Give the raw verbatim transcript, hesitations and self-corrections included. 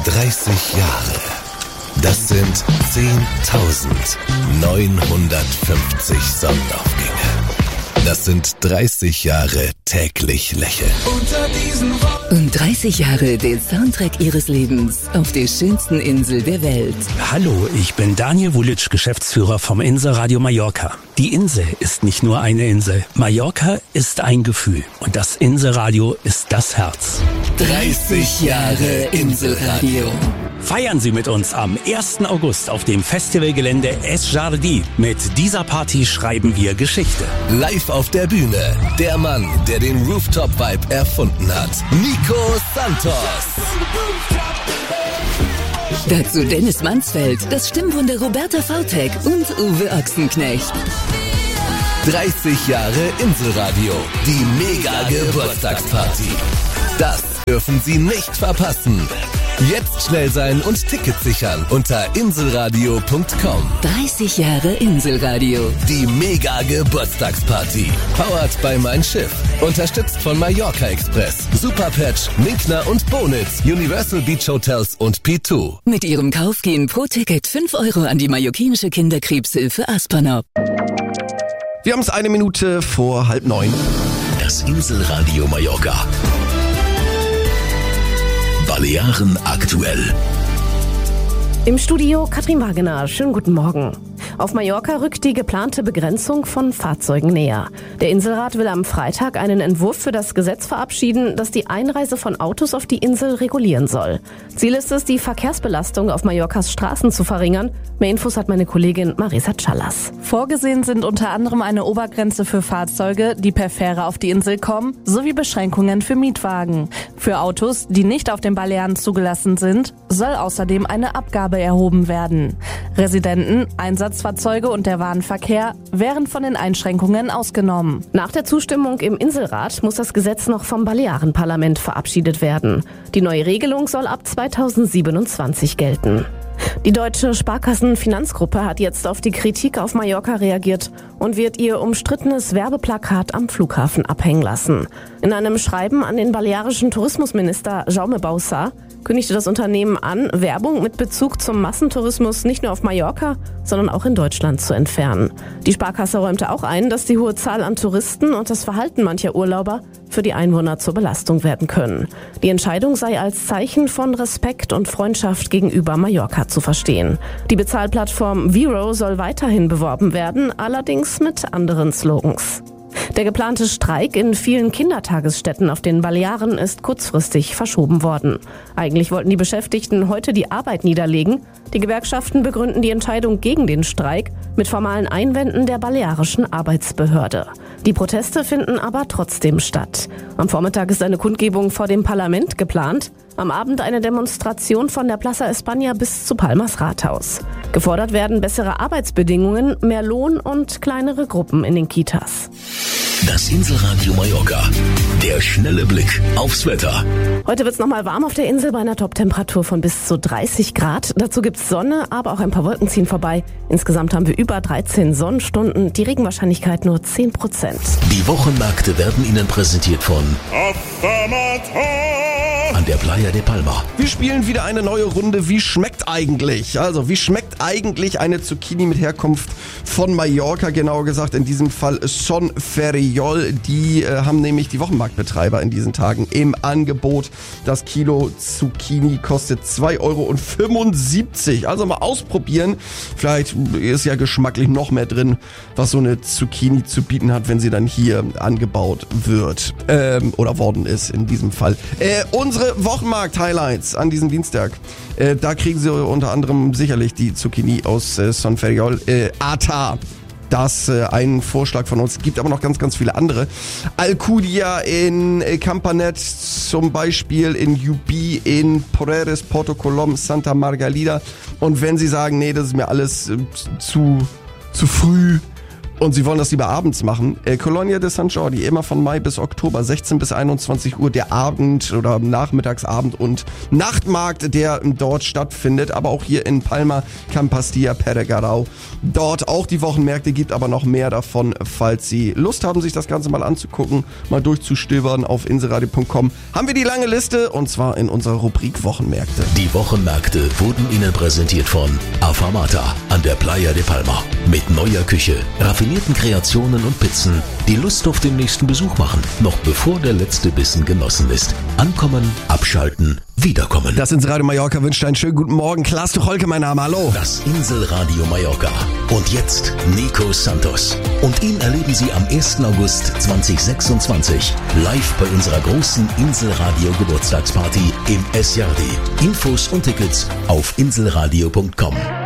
dreißig Jahre. Das sind zehntausendneunhundertfünfzig Sonnenaufgänge. Das sind dreißig Jahre täglich lächeln. Unter diesen Und dreißig Jahre den Soundtrack ihres Lebens auf der schönsten Insel der Welt. Hallo, ich bin Daniel Vulic, Geschäftsführer vom Inselradio Mallorca. Die Insel ist nicht nur eine Insel. Mallorca ist ein Gefühl. Und das Inselradio ist das Herz. dreißig Jahre Inselradio. Feiern Sie mit uns am ersten August auf dem Festivalgelände Es Jardí. Mit dieser Party schreiben wir Geschichte. Live auf der Bühne, der Mann, der den Rooftop-Vibe erfunden hat. Nico Santos. Dazu Dennis Mansfeld, das Stimmwunder Roberta Vautek und Uwe Ochsenknecht. dreißig Jahre Inselradio. Die Mega-Geburtstagsparty. Das dürfen Sie nicht verpassen. Jetzt schnell sein und Tickets sichern unter inselradio punkt com. dreißig Jahre Inselradio. Die Mega-Geburtstagsparty. Powered by Mein Schiff. Unterstützt von Mallorca Express, Superpatch, Minkner und Bonitz, Universal Beach Hotels und P zwei. Mit ihrem Kauf gehen pro Ticket fünf Euro an die mallorquinische Kinderkrebshilfe Aspernop. Wir haben es eine Minute vor halb neun. Das Inselradio Mallorca. Balearen aktuell. Im Studio Katrin Wagener. Schönen guten Morgen. Auf Mallorca rückt die geplante Begrenzung von Fahrzeugen näher. Der Inselrat will am Freitag einen Entwurf für das Gesetz verabschieden, das die Einreise von Autos auf die Insel regulieren soll. Ziel ist es, die Verkehrsbelastung auf Mallorcas Straßen zu verringern. Mehr Infos hat meine Kollegin Marisa Callas. Vorgesehen sind unter anderem eine Obergrenze für Fahrzeuge, die per Fähre auf die Insel kommen, sowie Beschränkungen für Mietwagen. Für Autos, die nicht auf den Balearen zugelassen sind, soll außerdem eine Abgabe erhoben werden. Residenten, Einsatzfahrzeuge und der Warenverkehr wären von den Einschränkungen ausgenommen. Nach der Zustimmung im Inselrat muss das Gesetz noch vom Balearenparlament verabschiedet werden. Die neue Regelung soll ab zweitausendsiebenundzwanzig gelten. Die deutsche Sparkassen-Finanzgruppe hat jetzt auf die Kritik auf Mallorca reagiert und wird ihr umstrittenes Werbeplakat am Flughafen abhängen lassen. In einem Schreiben an den balearischen Tourismusminister Jaume Bauçà kündigte das Unternehmen an, Werbung mit Bezug zum Massentourismus nicht nur auf Mallorca, sondern auch in Deutschland zu entfernen. Die Sparkasse räumte auch ein, dass die hohe Zahl an Touristen und das Verhalten mancher Urlauber für die Einwohner zur Belastung werden können. Die Entscheidung sei als Zeichen von Respekt und Freundschaft gegenüber Mallorca zu verstehen. Die Bezahlplattform Vero soll weiterhin beworben werden, allerdings mit anderen Slogans. Der geplante Streik in vielen Kindertagesstätten auf den Balearen ist kurzfristig verschoben worden. Eigentlich wollten die Beschäftigten heute die Arbeit niederlegen. Die Gewerkschaften begründen die Entscheidung gegen den Streik mit formalen Einwänden der balearischen Arbeitsbehörde. Die Proteste finden aber trotzdem statt. Am Vormittag ist eine Kundgebung vor dem Parlament geplant. Am Abend eine Demonstration von der Plaza España bis zu Palmas Rathaus. Gefordert werden bessere Arbeitsbedingungen, mehr Lohn und kleinere Gruppen in den Kitas. Das Inselradio Mallorca. Der schnelle Blick aufs Wetter. Heute wird es nochmal warm auf der Insel bei einer Toptemperatur von bis zu dreißig Grad. Dazu gibt's Sonne, aber auch ein paar Wolken ziehen vorbei. Insgesamt haben wir über dreizehn Sonnenstunden, die Regenwahrscheinlichkeit nur zehn Prozent. Die Wochenmärkte werden Ihnen präsentiert von an der Playa de Palma. Wir spielen wieder eine neue Runde. Wie schmeckt eigentlich? Also, wie schmeckt eigentlich eine Zucchini mit Herkunft von Mallorca? Genauer gesagt, in diesem Fall Son Ferriol. Die äh, haben nämlich die Wochenmarktbetreiber in diesen Tagen im Angebot. Das Kilo Zucchini kostet zwei Euro fünfundsiebzig. Also mal ausprobieren. Vielleicht ist ja geschmacklich noch mehr drin, was so eine Zucchini zu bieten hat, wenn sie dann hier angebaut wird. Ähm, oder worden ist in diesem Fall. Äh, unsere Wochenmarkt-Highlights an diesem Dienstag. Äh, da kriegen Sie unter anderem sicherlich die Zucchini aus äh, Son Ferriol. Äh, Ata. Das äh, ein Vorschlag von uns. Es gibt aber noch ganz, ganz viele andere. Alcudia in äh, Campanet, zum Beispiel in Yubi, in Poreres, Porto Colom, Santa Margalida. Und wenn Sie sagen, nee, das ist mir alles äh, zu, zu früh und Sie wollen das lieber abends machen, äh, Colonia de San Jordi, immer von Mai bis Oktober, sechzehn bis einundzwanzig Uhr, der Abend- oder Nachmittagsabend- und Nachtmarkt, der dort stattfindet, aber auch hier in Palma, Campastilla, Peregarau. Dort auch die Wochenmärkte, gibt aber noch mehr davon, falls Sie Lust haben, sich das Ganze mal anzugucken, mal durchzustöbern auf inselradio punkt com. Haben wir die lange Liste, und zwar in unserer Rubrik Wochenmärkte. Die Wochenmärkte wurden Ihnen präsentiert von Afamata an der Playa de Palma. Mit neuer Küche, raffinierten Kreationen und Pizzen, die Lust auf den nächsten Besuch machen, noch bevor der letzte Bissen genossen ist. Ankommen, abschalten, wiederkommen. Das Inselradio Mallorca wünscht einen schönen guten Morgen. Klaas Tucholke, mein Name, hallo. Das Inselradio Mallorca. Und jetzt Nico Santos. Und ihn erleben Sie am ersten August zweitausendsechsundzwanzig live bei unserer großen Inselradio Geburtstagsparty im S J D. Infos und Tickets auf inselradio punkt com.